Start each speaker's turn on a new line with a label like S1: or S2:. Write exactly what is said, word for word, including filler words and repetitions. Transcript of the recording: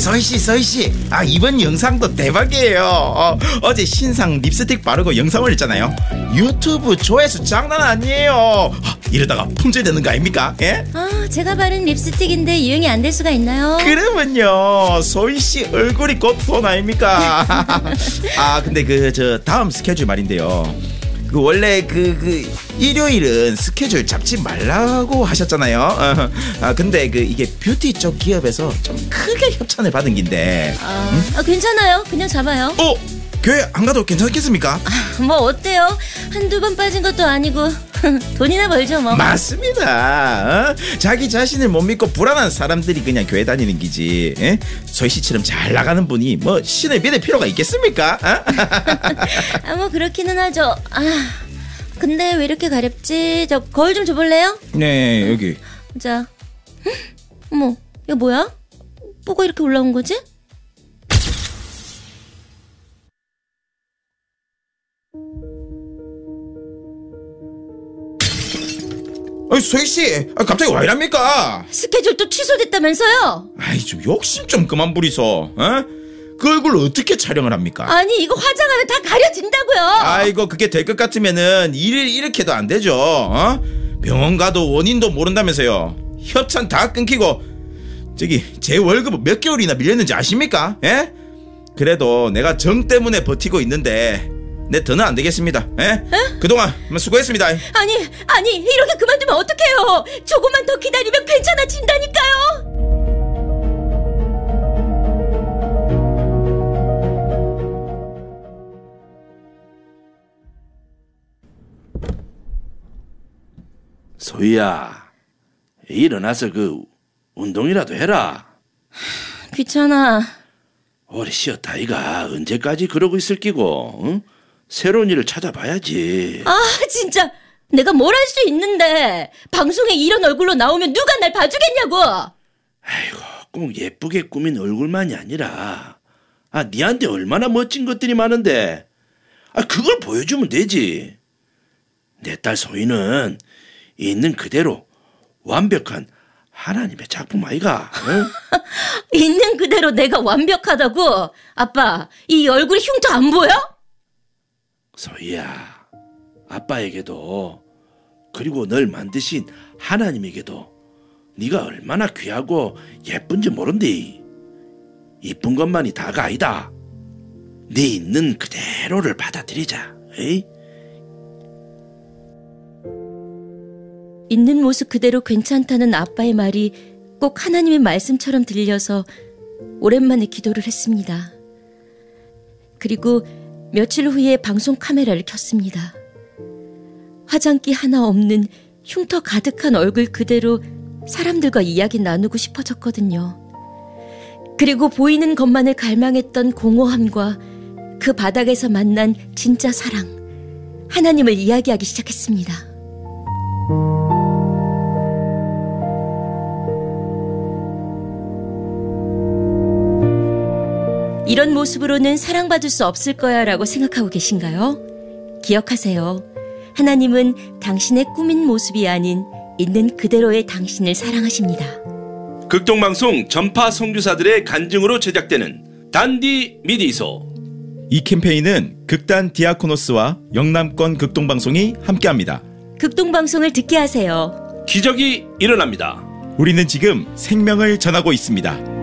S1: 서희씨 서희씨, 아 이번 영상도 대박이에요. 어, 어제 신상 립스틱 바르고 영상 올렸잖아요. 유튜브 조회수 장난 아니에요. 아, 이러다가 품절되는 거 아닙니까? 예?
S2: 아, 제가 바른 립스틱인데 유용이 안 될 수가 있나요?
S1: 그러면요 소희씨 얼굴이 곧 돈 아닙니까? 아 근데 그 저 다음 스케줄 말인데요, 그 원래 그, 그 일요일은 스케줄 잡지 말라고 하셨잖아요. 어, 아 근데 그 이게 뷰티 쪽 기업에서 좀 크게 협찬을 받은 긴데.
S2: 아,
S1: 응?
S2: 아 괜찮아요. 그냥 잡아요.
S1: 어? 교회 안 가도 괜찮겠습니까?
S2: 아, 뭐 어때요? 한두 번 빠진 것도 아니고 돈이나 벌죠 뭐.
S1: 맞습니다. 어? 자기 자신을 못 믿고 불안한 사람들이 그냥 교회 다니는 기지. 에? 소희씨처럼 잘 나가는 분이 뭐 신을 믿을 필요가 있겠습니까? 어?
S2: 아, 뭐 그렇기는 하죠. 아, 근데 왜 이렇게 가렵지? 저 거울 좀 줘볼래요?
S1: 네, 여기.
S2: 자, 어머, 이거 뭐야? 뭐가 이렇게 올라온 거지?
S1: 아니 소희씨, 아, 갑자기 왜 이랍니까?
S2: 스케줄 또 취소됐다면서요?
S1: 아이 좀 욕심 좀 그만 부리소. 어? 그 얼굴로 어떻게 촬영을 합니까?
S2: 아니 이거 화장하면 다 가려진다고요.
S1: 아이고 그게 될 것 같으면은 일을 이렇게도 안 되죠. 어? 병원 가도 원인도 모른다면서요. 협찬 다 끊기고 저기 제 월급 몇 개월이나 밀렸는지 아십니까? 예? 그래도 내가 정 때문에 버티고 있는데 내 더는 안 되겠습니다. 예? 에? 그동안 수고했습니다.
S2: 아니 아니 이렇게 그만두면 어떡해요. 조금만 더 기다리면 괜찮아진다니까요.
S3: 소희야, 일어나서 그 운동이라도 해라.
S2: 귀찮아.
S3: 오래 쉬었다 이가 언제까지 그러고 있을 끼고, 응? 새로운 일을 찾아봐야지.
S2: 아 진짜 내가 뭘 할 수 있는데 방송에 이런 얼굴로 나오면 누가 날 봐주겠냐고.
S3: 아이고 꼭 예쁘게 꾸민 얼굴만이 아니라 아 니한테 얼마나 멋진 것들이 많은데 아 그걸 보여주면 되지. 내 딸 소희는 있는 그대로 완벽한 하나님의 작품 아이가. 응?
S2: 있는 그대로 내가 완벽하다고? 아빠 이 얼굴에 흉터 안 보여?
S3: 소희야, 아빠에게도 그리고 널 만드신 하나님에게도 네가 얼마나 귀하고 예쁜지 모른디. 이쁜 것만이 다가 아니다. 네 있는 그대로를 받아들이자. 에이?
S2: 있는 모습 그대로 괜찮다는 아빠의 말이 꼭 하나님의 말씀처럼 들려서 오랜만에 기도를 했습니다. 그리고 며칠 후에 방송 카메라를 켰습니다. 화장기 하나 없는 흉터 가득한 얼굴 그대로 사람들과 이야기 나누고 싶어졌거든요. 그리고 보이는 것만을 갈망했던 공허함과 그 바닥에서 만난 진짜 사랑, 하나님을 이야기하기 시작했습니다. 이런 모습으로는 사랑받을 수 없을 거야 라고 생각하고 계신가요? 기억하세요. 하나님은 당신의 꾸민 모습이 아닌 있는 그대로의 당신을 사랑하십니다.
S3: 극동방송 전파 선교사들의 간증으로 제작되는 단디 미디소.
S1: 이 캠페인은 극단 디아코노스와 영남권 극동방송이 함께합니다.
S2: 극동방송을 듣게 하세요.
S3: 기적이 일어납니다.
S1: 우리는 지금 생명을 전하고 있습니다.